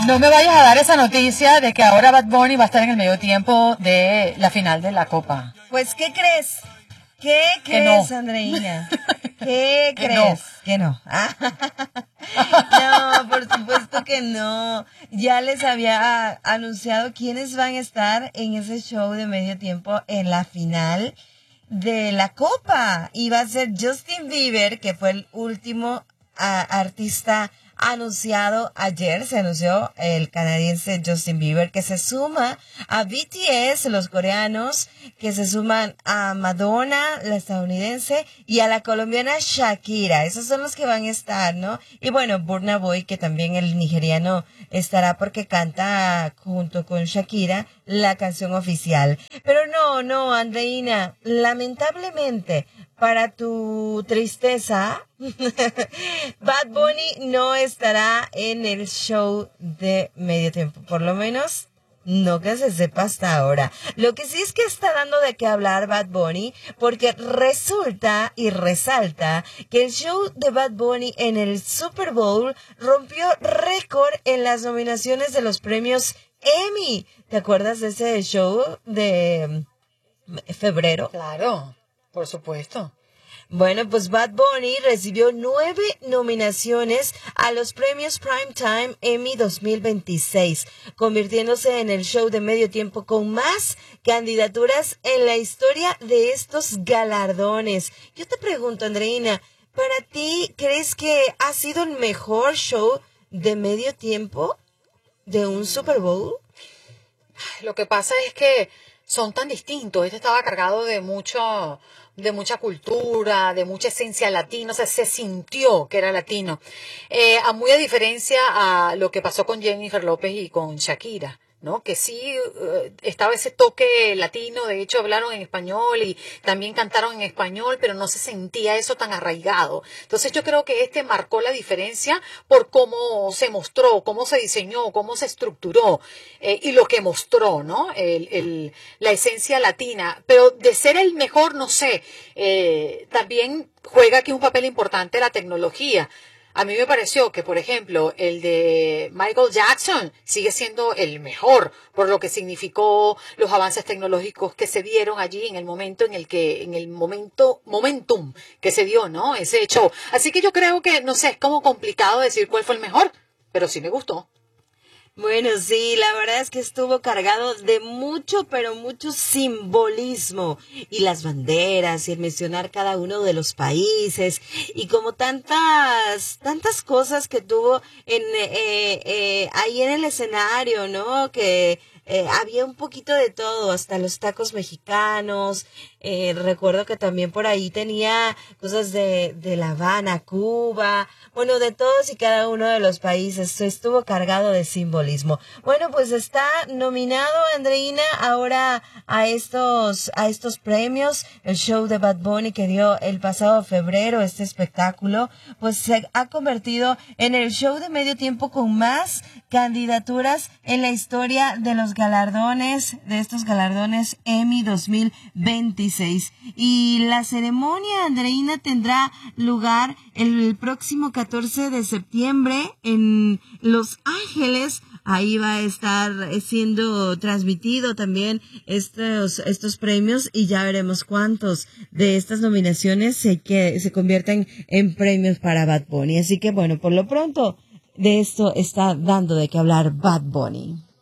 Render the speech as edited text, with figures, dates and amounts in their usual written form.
No me vayas a dar esa noticia de que ahora Bad Bunny va a estar en el medio tiempo de la final de la Copa. Pues, ¿qué crees? ¿Qué crees, no. Andreina? ¿Qué crees? No. Que no. No, por supuesto que no. Ya les había anunciado quiénes van a estar en ese show de medio tiempo en la final de la Copa. Y va a ser Justin Bieber, que fue el último artista anunciado ayer. Se anunció el canadiense Justin Bieber, que se suma a BTS, los coreanos, que se suman a Madonna, la estadounidense, y a la colombiana Shakira. Esos son los que van a estar, ¿no? Y bueno, Burna Boy, que también el nigeriano estará porque canta junto con Shakira la canción oficial. Pero no, Andreina, lamentablemente, para tu tristeza, Bad Bunny no estará en el show de medio tiempo, por lo menos no que se sepa hasta ahora. Lo que sí es que está dando de qué hablar Bad Bunny, porque resulta y resalta que el show de Bad Bunny en el Super Bowl rompió récord en las nominaciones de los premios Emmy. ¿Te acuerdas de ese show de febrero? Claro, por supuesto. Bueno, pues Bad Bunny recibió 9 nominaciones a los premios Primetime Emmy 2026, convirtiéndose en el show de medio tiempo con más candidaturas en la historia de estos galardones. Yo te pregunto, Andreina, ¿para ti crees que ha sido el mejor show de medio tiempo de un Super Bowl? Lo que pasa es que son tan distintos. Este estaba cargado de mucha cultura, de mucha esencia latina, o sea, se sintió que era latino. Muy a diferencia a lo que pasó con Jennifer López y con Shakira, ¿no? Que sí estaba ese toque latino, de hecho hablaron en español y también cantaron en español, pero no se sentía eso tan arraigado. Entonces yo creo que este marcó la diferencia por cómo se mostró, cómo se diseñó, cómo se estructuró y lo que mostró, ¿no? La esencia latina. Pero de ser el mejor, no sé, también juega aquí un papel importante la tecnología. A mí me pareció que, por ejemplo, el de Michael Jackson sigue siendo el mejor por lo que significó los avances tecnológicos que se dieron allí en el momento momentum que se dio, ¿no? Ese show. Así que yo creo que, no sé, es como complicado decir cuál fue el mejor, pero sí me gustó. Bueno, sí, la verdad es que estuvo cargado de mucho, pero mucho simbolismo. Y las banderas, y el mencionar cada uno de los países, y como tantas cosas que tuvo ahí en el escenario, ¿no? Que había un poquito de todo, hasta los tacos mexicanos. Recuerdo que también por ahí tenía cosas de La Habana, Cuba, bueno, de todos y cada uno de los países. Estuvo cargado de simbolismo. Bueno, pues está nominado, Andreina, ahora a estos premios. El show de Bad Bunny que dio el pasado febrero, este espectáculo, pues se ha convertido en el show de medio tiempo con más candidaturas en la historia de los galardones, de estos galardones Emmy 2026. Y la ceremonia, Andreina, tendrá lugar el próximo 14 de septiembre en Los Ángeles. Ahí va a estar siendo transmitido también estos premios y ya veremos cuántos de estas nominaciones se convierten en premios para Bad Bunny. Así que bueno, por lo pronto de esto está dando de qué hablar Bad Bunny.